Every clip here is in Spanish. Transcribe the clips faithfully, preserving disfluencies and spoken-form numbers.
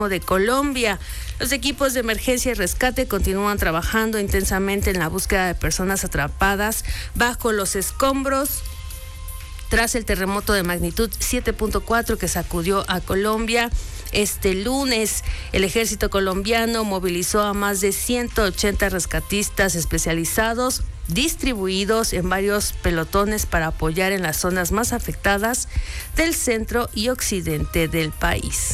de Colombia. Los equipos de emergencia y rescate continúan trabajando intensamente en la búsqueda de personas atrapadas bajo los escombros tras el terremoto de magnitud siete punto cuatro que sacudió a Colombia este lunes. El ejército colombiano movilizó a más de ciento ochenta rescatistas especializados distribuidos en varios pelotones para apoyar en las zonas más afectadas del centro y occidente del país.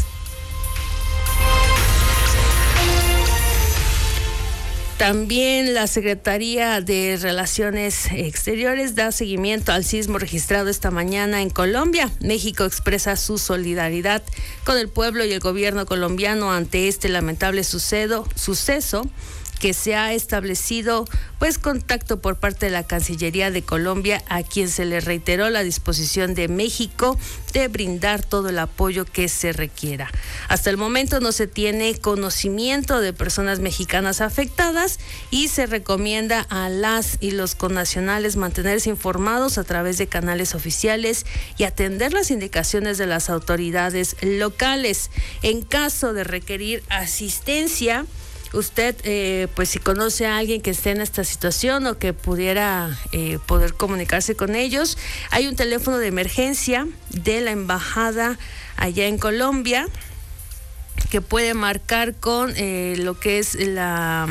También la Secretaría de Relaciones Exteriores da seguimiento al sismo registrado esta mañana en Colombia. México expresa su solidaridad con el pueblo y el gobierno colombiano ante este lamentable sucedo, suceso que se ha establecido pues contacto por parte de la Cancillería de Colombia, a quien se le reiteró la disposición de México de brindar todo el apoyo que se requiera. Hasta el momento no se tiene conocimiento de personas mexicanas afectadas y se recomienda a las y los connacionales mantenerse informados a través de canales oficiales y atender las indicaciones de las autoridades locales. En caso de requerir asistencia, usted, eh, pues si conoce a alguien que esté en esta situación o que pudiera eh, poder comunicarse con ellos, hay un teléfono de emergencia de la embajada allá en Colombia que puede marcar con eh, lo que es la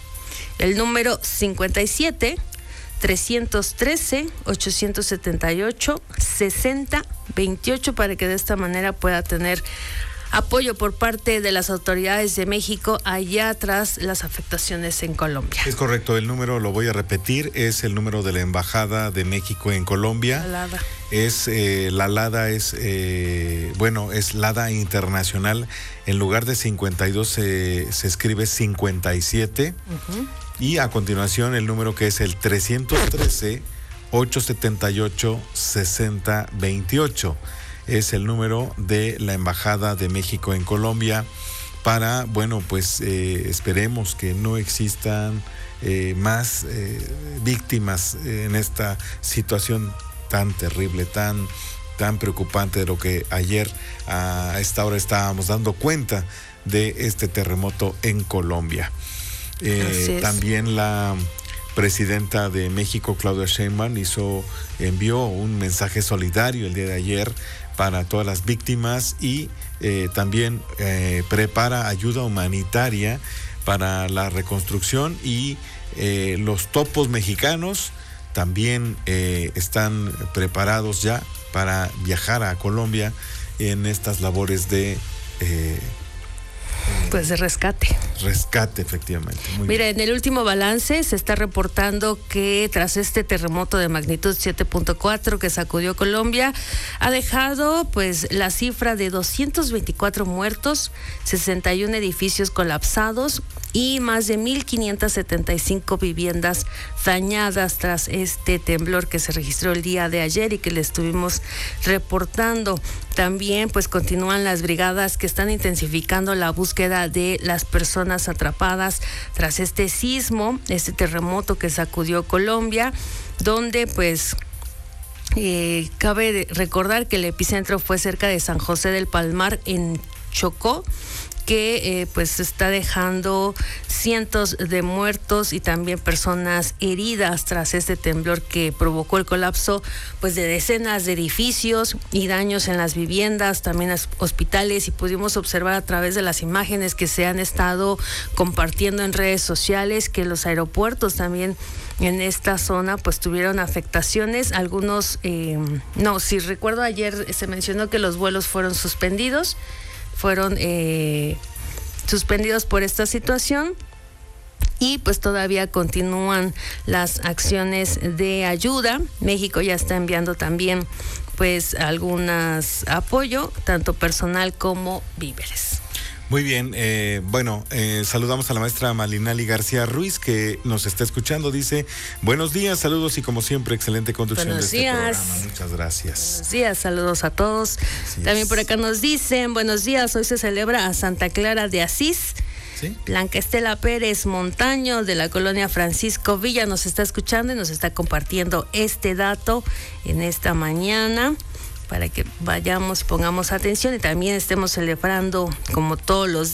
el número cincuenta y siete, trescientos trece, ochocientos setenta y ocho, sesenta veintiocho para que de esta manera pueda tener apoyo por parte de las autoridades de México allá tras las afectaciones en Colombia. Es correcto, el número lo voy a repetir, es el número de la Embajada de México en Colombia. La LADA. Es, eh, la LADA es, eh, bueno, es LADA Internacional. En lugar de cincuenta y dos se, se escribe cincuenta y siete. Uh-huh. Y a continuación el número que es el trescientos trece, ochocientos setenta y ocho, sesenta veintiocho. Es el número de la Embajada de México en Colombia para, bueno, pues eh, esperemos que no existan eh, más eh, víctimas en esta situación tan terrible, tan, tan preocupante de lo que ayer a esta hora estábamos dando cuenta de este terremoto en Colombia. Eh, también la presidenta de México, Claudia Sheinbaum, hizo, envió un mensaje solidario el día de ayer para todas las víctimas y eh, también eh, prepara ayuda humanitaria para la reconstrucción y eh, los topos mexicanos también eh, están preparados ya para viajar a Colombia en estas labores de eh, pues de rescate. Rescate, efectivamente. Muy Mira, bien. En el último balance se está reportando que tras este terremoto de magnitud siete punto cuatro que sacudió Colombia, ha dejado pues la cifra de doscientos veinticuatro muertos, sesenta y uno edificios colapsados y más de mil quinientas setenta y cinco viviendas dañadas tras este temblor que se registró el día de ayer y que le estuvimos reportando. También pues continúan las brigadas que están intensificando la búsqueda de las personas atrapadas tras este sismo, este terremoto que sacudió Colombia, donde pues eh, cabe recordar que el epicentro fue cerca de San José del Palmar en Chocó, que eh, pues está dejando cientos de muertos y también personas heridas tras este temblor que provocó el colapso pues de decenas de edificios y daños en las viviendas, también hospitales, y pudimos observar a través de las imágenes que se han estado compartiendo en redes sociales que los aeropuertos también en esta zona pues tuvieron afectaciones. Algunos, eh, no, si recuerdo ayer se mencionó que los vuelos fueron suspendidos, fueron eh, suspendidos por esta situación y pues todavía continúan las acciones de ayuda. México ya está enviando también pues algunas apoyo, tanto personal como víveres. Muy bien, eh, bueno, eh, saludamos a la maestra Malinali García Ruiz que nos está escuchando. Dice, buenos días, saludos y como siempre, excelente conducción buenos de días. este programa. Muchas gracias. Buenos días, saludos a todos. Así También es. por acá nos dicen, buenos días, hoy se celebra a Santa Clara de Asís. ¿Sí? Blanca Estela Pérez Montaño de la colonia Francisco Villa nos está escuchando y nos está compartiendo este dato en esta mañana para que vayamos, pongamos atención y también estemos celebrando como todos los